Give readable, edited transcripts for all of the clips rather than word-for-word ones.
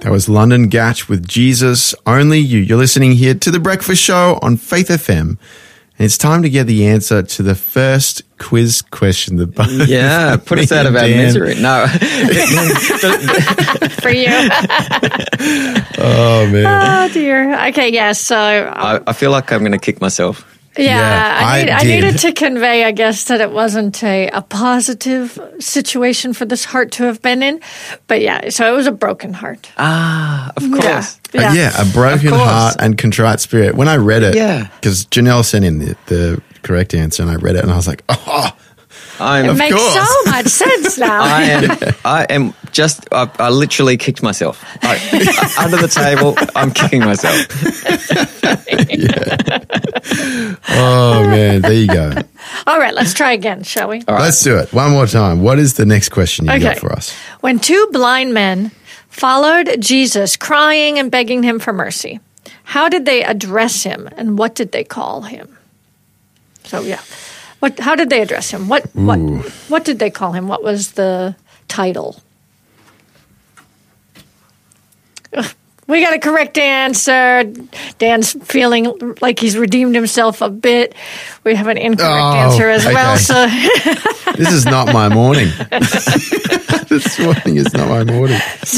That was London Gatch with Jesus Only You. You're listening here to The Breakfast Show on Faith FM. And it's time to get the answer to the first quiz question. Yeah, put us out of our misery. No. For you. Oh, man. Oh, dear. Okay, yes. So I feel like I'm going to kick myself. Yeah, I did. needed to convey, I guess, that it wasn't a positive situation for this heart to have been in. But yeah, so it was a broken heart. Ah, of course. Yeah. A broken heart and contrite spirit. When I read it, because Janelle sent in the correct answer and I read it and I was like, oh, it makes so much sense now. I am just, I literally kicked myself. Under the table, I'm kicking myself. Oh, man, there you go. All right, let's try again, shall we? All right. Let's do it. One more time. What is the next question you got for us? When two blind men followed Jesus, crying and begging him for mercy, how did they address him and what did they call him? So, yeah. How did they address him? What did they call him? What was the title? We got a correct answer. Dan's feeling like he's redeemed himself a bit. We have an incorrect answer as well. So this is not my morning. This morning is not my morning.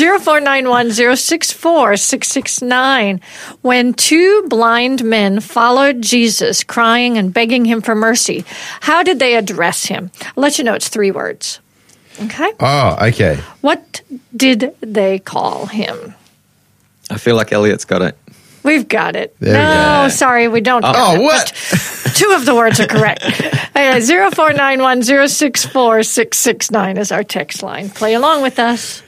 0491-064-669. When two blind men followed Jesus, crying and begging him for mercy, how did they address him? I'll let you know it's 3 words. Okay? Oh, okay. What did they call him? I feel like Elliot's got it. We've got it. There we no, sorry, we don't. What? 2 of the words are correct. 0491-064-669 is our text line. Play along with us.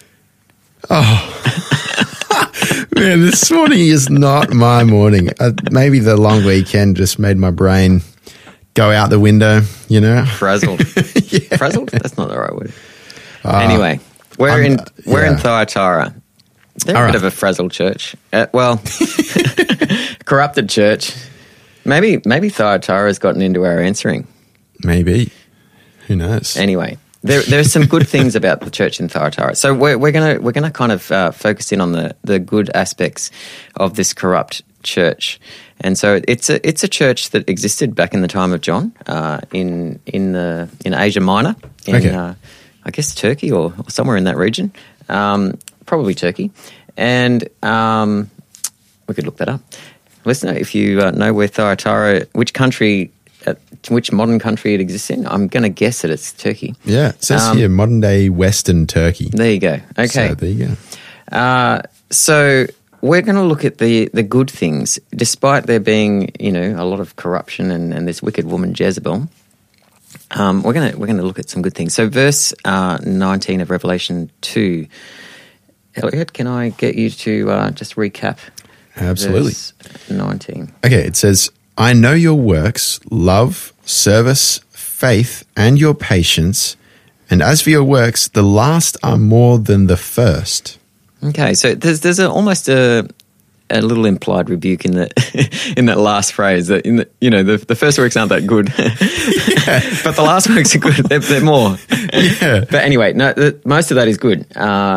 Oh, man, this morning is not my morning. Maybe the long weekend just made my brain go out the window, you know? Frazzled. Frazzled? That's not the right word. Anyway, we're in Thyatira. They're a bit of a frazzled church. Corrupted church. Maybe Thyatira's gotten into our answering. Maybe. Who knows? Anyway, there's some good things about the church in Thyatira. So we're gonna kind of focus in on the good aspects of this corrupt church. And so it's a church that existed back in the time of John in Asia Minor, I guess Turkey or somewhere in that region. Probably Turkey, and we could look that up. Listener, if you know where Thyatira, which modern country it exists in, I'm going to guess that it's Turkey. Yeah, it says here modern-day Western Turkey. There you go. Okay. So there you go. So we're going to look at the good things, despite there being a lot of corruption and this wicked woman Jezebel. We're going to look at some good things. So verse 19 of Revelation 2. Elliot, can I get you to just recap? Absolutely. Verse 19. Okay, it says, I know your works, love, service, faith, and your patience, and as for your works, the last are more than the first. Okay, so there's almost a little implied rebuke in that last phrase. That the first works aren't that good, but the last works are good. They're more. Yeah. But anyway, no, most of that is good.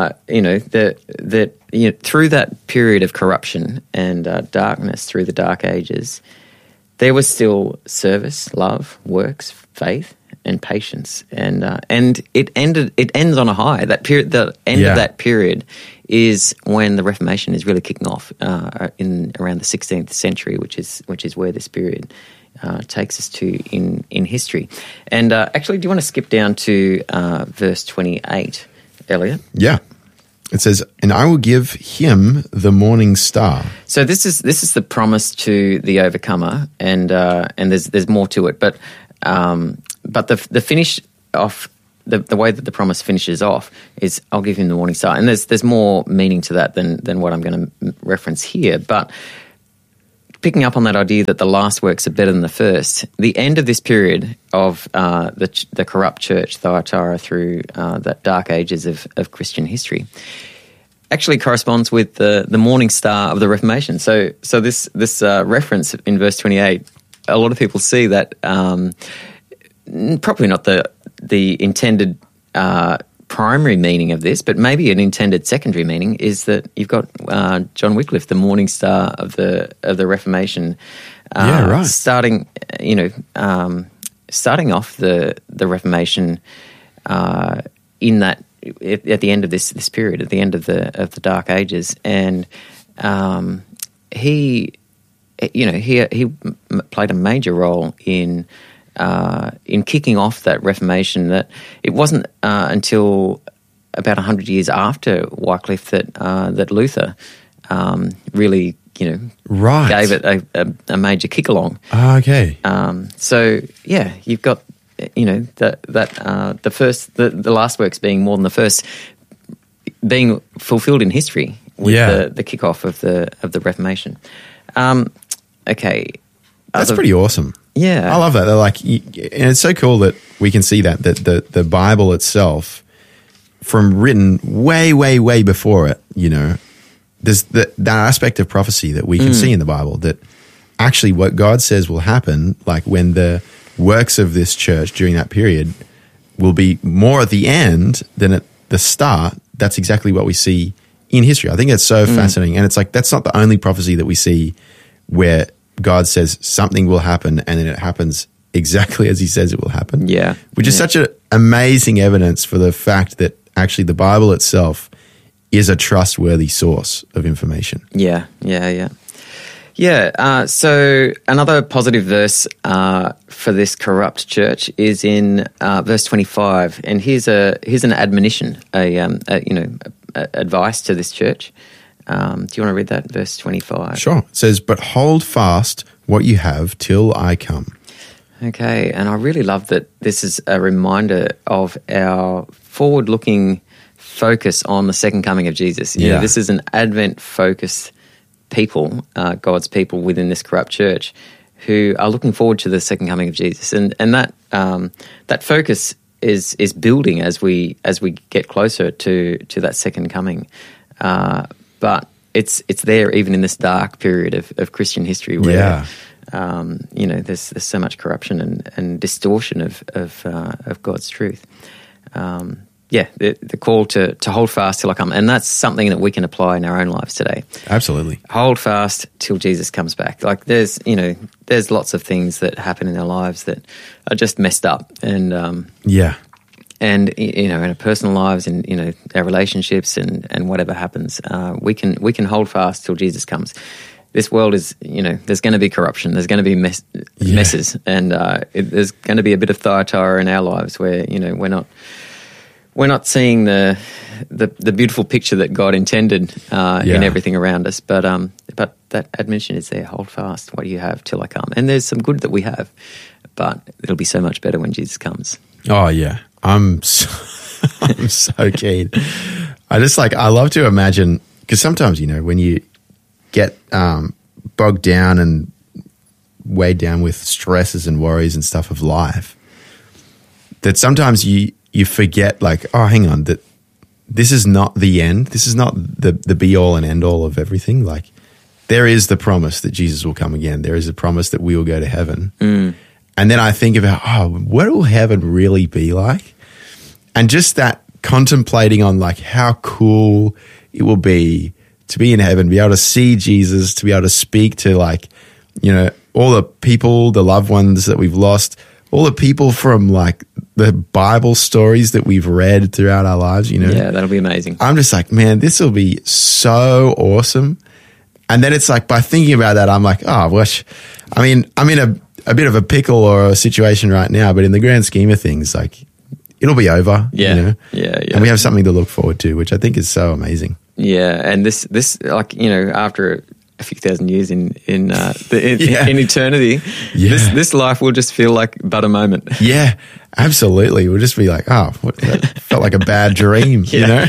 Through that period of corruption and darkness, through the dark ages, there was still service, love, works, faith, and patience, and it ends on a high. That period, the end of that period, is when the Reformation is really kicking off in around the 16th century, which is where this period takes us to in history. And actually, do you want to skip down to verse 28, Elliot? Yeah. It says, and I will give him the morning star. So this is the promise to the overcomer, and there's more to it, but the finish off, the way that the promise finishes off is, I'll give him the morning star. And there's more meaning to that than what I'm going to reference here. But picking up on that idea that the last works are better than the first, the end of this period of the corrupt church, Thyatira, through that dark ages of Christian history, actually corresponds with the morning star of the Reformation. So this reference in verse 28, a lot of people see that probably not the intended primary meaning of this, but maybe an intended secondary meaning is that you've got John Wycliffe, the morning star of the Reformation, starting off the Reformation in that at the end of this period, at the end of the Dark Ages, and he played a major role in kicking off that Reformation. That it wasn't until about 100 years after Wycliffe that Luther really gave it a major kick along. Oh, okay. So yeah, you've got the last works being more than the first being fulfilled in history with the kickoff of the Reformation. Okay. That's pretty awesome. Yeah. I love that. They're like, and it's so cool that we can see that the Bible itself, from written way, way, way before it, there's that aspect of prophecy that we can see in the Bible, that actually what God says will happen, like when the works of this church during that period will be more at the end than at the start. That's exactly what we see in history. I think it's so fascinating. And it's like, that's not the only prophecy that we see where God says something will happen and then it happens exactly as he says it will happen. Yeah. Which is such an amazing evidence for the fact that actually the Bible itself is a trustworthy source of information. Yeah. So another positive verse for this corrupt church is in verse 25, and here's an admonition, advice to this church. Do you want to read that, verse 25? Sure. It says, "But hold fast what you have till I come." Okay, and I really love that this is a reminder of our forward-looking focus on the second coming of Jesus. This is an Advent-focused people, God's people within this corrupt church, who are looking forward to the second coming of Jesus, and that focus is building as we get closer to that second coming. But it's there even in this dark period of Christian history where there's so much corruption and distortion of God's truth. The call to hold fast till I come, and that's something that we can apply in our own lives today. Absolutely. Hold fast till Jesus comes back. Like there's lots of things that happen in our lives that are just messed up, and and in our personal lives and our relationships and whatever happens, we can hold fast till Jesus comes. This world is, there's going to be corruption, there's going to be messes, and there's going to be a bit of Thyatira in our lives where we're not seeing the beautiful picture that God intended in everything around us. But that admonition is there: hold fast what you have till I come. And there's some good that we have, but it'll be so much better when Jesus comes. Oh yeah, I'm so keen. I love to imagine, because sometimes when you get bogged down and weighed down with stresses and worries and stuff of life, that sometimes you forget, like, oh, hang on, that this is not the end. This is not the be all and end all of everything. Like, there is the promise that Jesus will come again. There is a promise that we will go to heaven. And then I think about, what will heaven really be like? And just that contemplating on, like, how cool it will be to be in heaven, be able to see Jesus, to be able to speak to, like, all the people, the loved ones that we've lost, all the people from, like, the Bible stories that we've read throughout our lives, Yeah, that'll be amazing. I'm just like, man, this will be so awesome. And then it's like, by thinking about that, I'm like, I'm in a bit of a pickle or a situation right now, but in the grand scheme of things, like, it'll be over. Yeah. And we have something to look forward to, which I think is so amazing. Yeah, and this like, after a few thousand years in eternity, this life will just feel like but a moment. Yeah, absolutely. We'll just be like, that felt like a bad dream,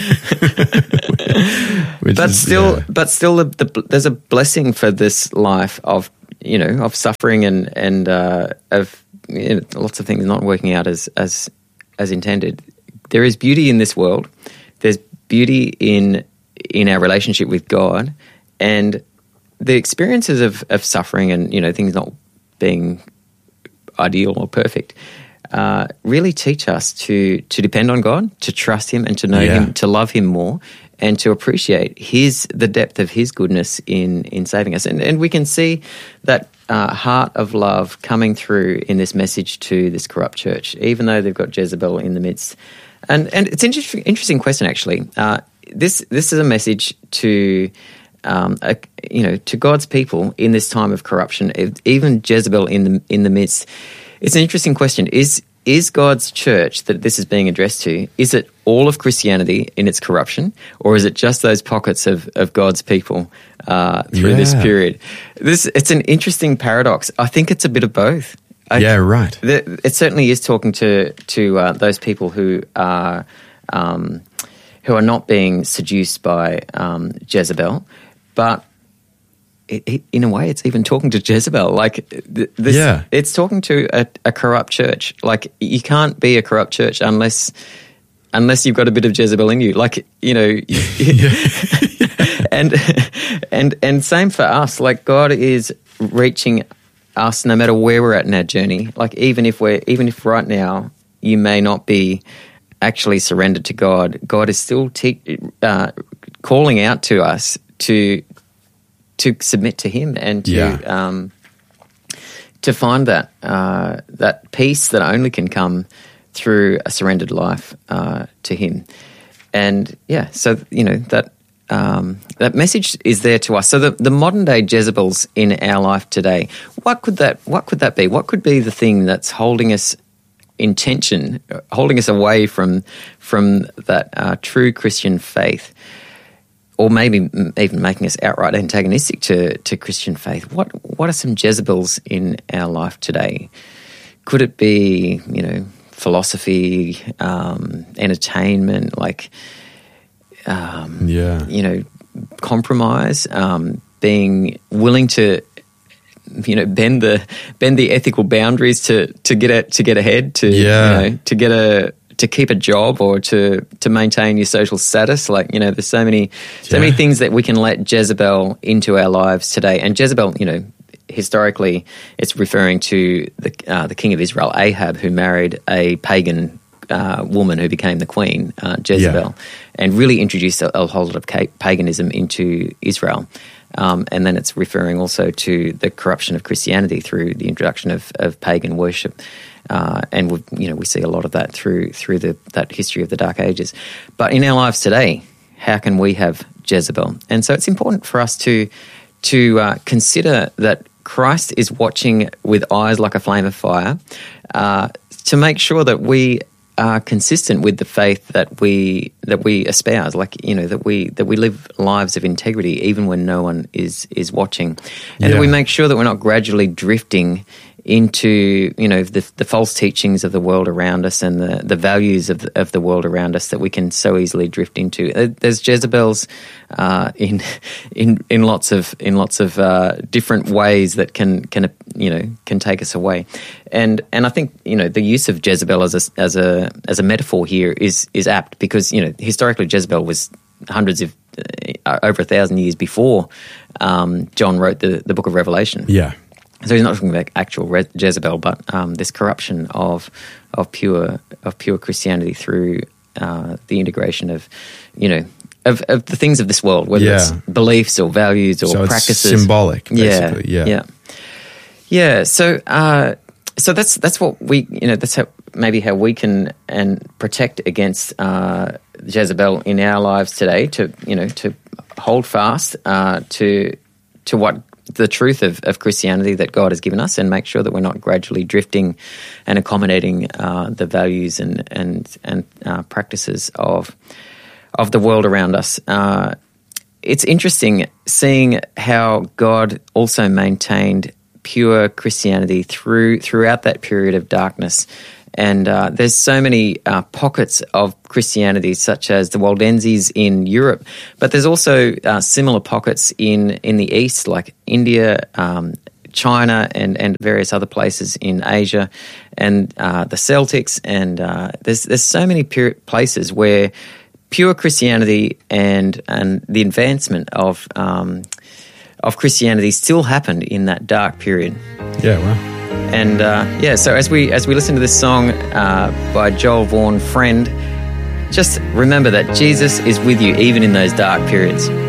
But still, there's a blessing for this life of suffering and of lots of things not working out as intended. There is beauty in this world. There's beauty in our relationship with God, and the experiences of suffering and things not being ideal or perfect really teach us to depend on God, to trust Him, and to know Him, to love Him more, and to appreciate the depth of His goodness in saving us. And we can see that heart of love coming through in this message to this corrupt church, even though they've got Jezebel in the midst. And it's an interesting question, actually. This is a message to to God's people in this time of corruption, even Jezebel in the midst. It's an interesting question. Is God's church that this is being addressed to, is it all of Christianity in its corruption, or is it just those pockets of God's people through this period? It's an interesting paradox. I think it's a bit of both. Right. It certainly is talking to those people who are not being seduced by Jezebel, but in a way, it's even talking to Jezebel. Like it's talking to a corrupt church. Like, you can't be a corrupt church unless you've got a bit of Jezebel in you. Like, and same for us. Like, God is reaching us no matter where we're at in our journey. Like, even if right now you may not be actually surrendered to God, God is still calling out to us to submit to Him and to find that peace that only can come through a surrendered life to Him. And so that message is there to us. So the modern day Jezebels in our life today, what could that be? What could be the thing that's holding us in tension, holding us away from that true Christian faith? Or maybe even making us outright antagonistic to Christian faith. What are some Jezebels in our life today? Could it be, philosophy, entertainment, like, compromise, being willing to, bend the ethical boundaries to get ahead, to keep a job or to maintain your social status. Like, there's so many things that we can let Jezebel into our lives today. And Jezebel, historically, it's referring to the king of Israel, Ahab, who married a pagan woman who became the queen, Jezebel, and really introduced a whole lot of paganism into Israel. And then it's referring also to the corruption of Christianity through the introduction of pagan worship. And we see a lot of that through that history of the Dark Ages. But in our lives today, how can we have Jezebel? And so it's important for us to consider that Christ is watching with eyes like a flame of fire, to make sure that we are consistent with the faith that we espouse, like, that we live lives of integrity even when no one is watching, and that we make sure that we're not gradually drifting into the false teachings of the world around us and the values of the world around us that we can so easily drift into. There's Jezebels in lots of different ways that can take us away, and I think the use of Jezebel as a metaphor here is apt, because historically Jezebel was hundreds of over 1,000 years before John wrote the book of Revelation. Yeah. So he's not talking about actual Jezebel, but this corruption of pure Christianity through the integration of the things of this world, whether it's beliefs or values or practices. It's symbolic, basically. Yeah. So that's what we that's how we can and protect against Jezebel in our lives today. To hold fast to what the truth of Christianity that God has given us, and make sure that we're not gradually drifting and accommodating the values and practices of the world around us. It's interesting seeing how God also maintained pure Christianity throughout that period of darkness. And there's so many pockets of Christianity, such as the Waldenses in Europe, but there's also similar pockets in the East, like India, China, and various other places in Asia, and the Celtics. And there's so many places where pure Christianity and the advancement of Christianity still happened in that dark period. Yeah, wow. And so as we listen to this song by Joel Vaughan, Friend, just remember that Jesus is with you even in those dark periods.